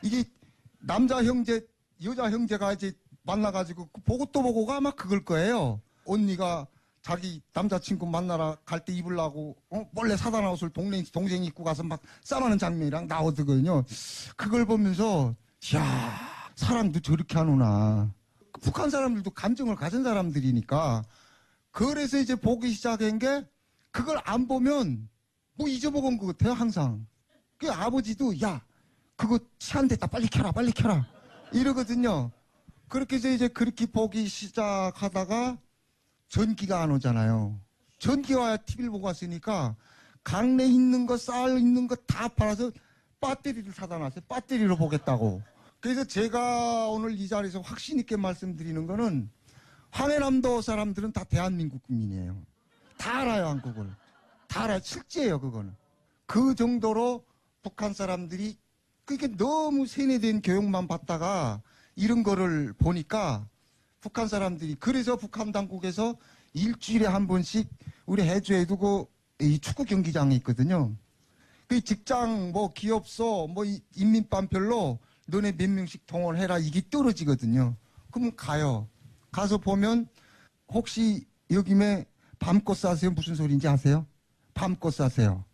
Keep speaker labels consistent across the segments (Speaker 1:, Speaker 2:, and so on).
Speaker 1: 이게 남자 형제, 여자 형제가 이제 만나가지고 보고 또 보고가 아마 그걸 거예요. 언니가 자기 남자친구 만나러 갈 때 입으려고 몰래 사다 놓은 옷을 동생이 입고 가서 막 싸우는 장면이랑 나오더군요. 그걸 보면서 이야 사랑도 저렇게 하는구나. 북한 사람들도 감정을 가진 사람들이니까 그래서 이제 보기 시작한 게 그걸 안 보면 뭐 잊어먹은 것 같아요 항상. 그 아버지도 야 그거 시간 됐다 빨리 켜라 이러거든요. 그렇게 해서 이제 그렇게 보기 시작하다가 전기가 안 오잖아요. 전기가 와야 TV를 보고 왔으니까 강내 있는 거 쌀 있는 거 다 팔아서 배터리를 사다 놨어요. 배터리로 보겠다고. 그래서 제가 오늘 이 자리에서 확신 있게 말씀드리는 거는 황해남도 사람들은 다 대한민국 국민이에요. 다 알아요 한국을. 다 알아요. 실제예요 그거는. 그 정도로 북한 사람들이 그게 너무 세뇌된 교육만 받다가 이런 거를 보니까 북한 사람들이 그래서 북한 당국에서 일주일에 한 번씩 우리 해주에도 이 축구 경기장이 있거든요. 그 직장 뭐 기업소 뭐 인민반별로 너네 몇 명씩 동원해라 이게 떨어지거든요. 그럼 가요. 가서 보면 혹시 여기에 밤꽃 사세요? 무슨 소리인지 아세요? 밤꽃 사세요.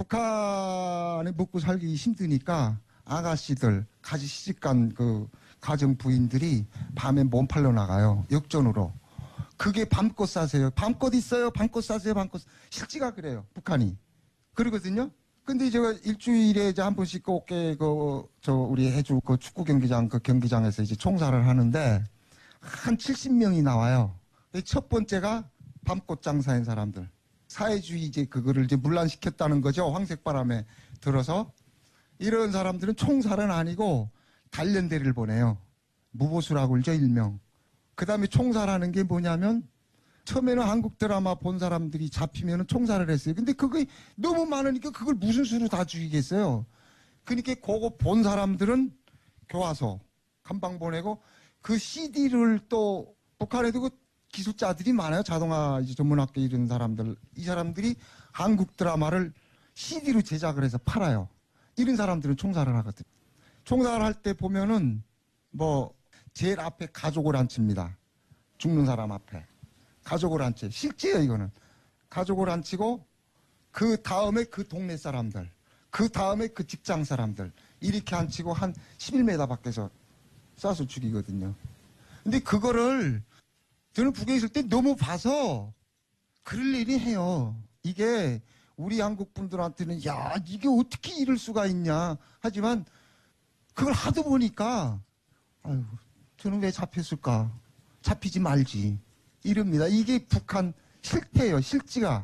Speaker 1: 북한에 먹고 살기 힘드니까 아가씨들 가지 시집간 그 가정 부인들이 밤에 몸팔러 나가요. 역전으로. 그게 밤꽃 사세요. 밤꽃 있어요. 밤꽃 사세요. 밤꽃. 실지가 그래요. 북한이. 그러거든요. 근데 제가 일주일에 이제 한 번씩 꼭게 우리 해주 그 축구 경기장 그 경기장에서 이제 총사를 하는데 한 70명이 나와요. 첫 번째가 밤꽃 장사인 사람들. 사회주의 이제 그거를 이제 문란시켰다는 거죠. 황색바람에 들어서. 이런 사람들은 총살은 아니고 단련대를 보내요. 무보수라고 그러죠, 일명. 그 다음에 총살하는 게 뭐냐면 처음에는 한국 드라마 본 사람들이 잡히면 총살을 했어요. 근데 그게 너무 많으니까 그걸 무슨 수로 다 죽이겠어요. 그러니까 그거 본 사람들은 교화소, 감방 보내고 그 CD를 또 북한에도 그 기술자들이 많아요. 자동화 전문학교 이런 사람들. 이 사람들이 한국 드라마를 CD로 제작을 해서 팔아요. 이런 사람들은 총살을 하거든. 총살을 할 때 보면은 뭐 제일 앞에 가족을 앉힙니다. 죽는 사람 앞에. 가족을 앉혀. 실제예요 이거는. 가족을 앉히고 그 다음에 그 동네 사람들. 그 다음에 그 직장 사람들. 이렇게 앉히고 한 11m 밖에서 쏴서 죽이거든요. 근데 그거를 저는 북에 있을 때 너무 봐서 그럴 일이 해요. 이게 우리 한국 분들한테는 야 이게 어떻게 이럴 수가 있냐 하지만 그걸 하도 보니까 아유 저는 왜 잡혔을까 잡히지 말지 이럽니다. 이게 북한 실태예요. 실지가.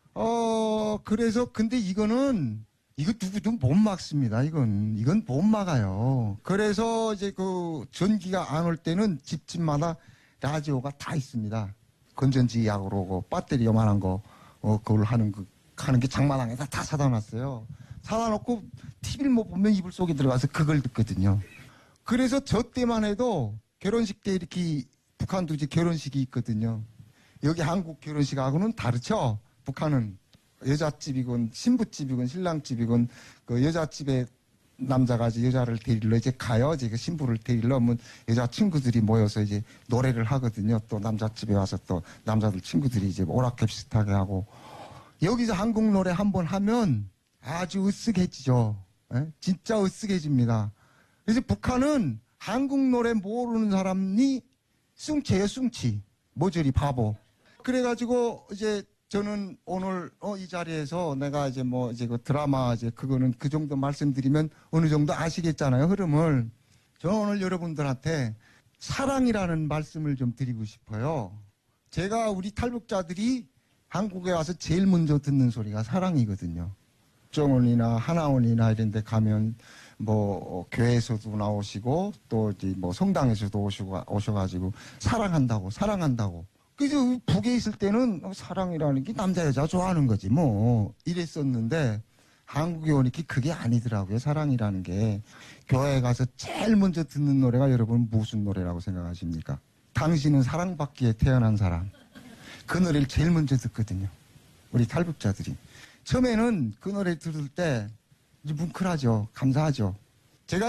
Speaker 1: 그래서 근데 이거 누구도 못 막습니다. 이건 못 막아요. 그래서 이제 그 전기가 안 올 때는 집집마다 라디오가 다 있습니다. 건전지 약으로 오고 배터리 요만한 거 그걸 하는 게 장마당에다 다 사다 놨어요. 사다 놓고 TV를 못 보면 이불 속에 들어가서 그걸 듣거든요. 그래서 저 때만 해도 결혼식 때 이렇게 북한도 이제 결혼식이 있거든요. 여기 한국 결혼식하고는 다르죠. 북한은 여자집이건 신부집이건 신랑집이건 그 여자집에 남자가 이제 여자를 데리러 이제 가요. 이제 그 신부를 데리러 오면 여자 친구들이 모여서 이제 노래를 하거든요. 또 남자집에 와서 또 남자들 친구들이 이제 오락회 비슷하게 하고 여기서 한국 노래 한번 하면 아주 으쓱해지죠. 예? 진짜 으쓱해집니다. 그래서 북한은 한국 노래 모르는 사람이 숭치예요, 숭치. 모조리 바보. 그래가지고 이제 저는 오늘 이 자리에서 내가 이제 뭐 이제 그 드라마 이제 그거는 그 정도 말씀드리면 어느 정도 아시겠잖아요, 흐름을. 저는 오늘 여러분들한테 사랑이라는 말씀을 좀 드리고 싶어요. 제가 우리 탈북자들이 한국에 와서 제일 먼저 듣는 소리가 사랑이거든요. 정원이나 하나원이나 이런 데 가면 뭐 교회에서도 나오시고 또 뭐 성당에서도 오셔가지고 사랑한다고. 그래서 북에 있을 때는 사랑이라는 게 남자 여자 좋아하는 거지 뭐 이랬었는데 한국에 오니까 그게 아니더라고요. 사랑이라는 게. 교회에 가서 제일 먼저 듣는 노래가 여러분 무슨 노래라고 생각하십니까? 당신은 사랑받기에 태어난 사람. 그 노래를 제일 먼저 듣거든요. 우리 탈북자들이. 처음에는 그 노래 들을 때 이제 뭉클하죠. 감사하죠.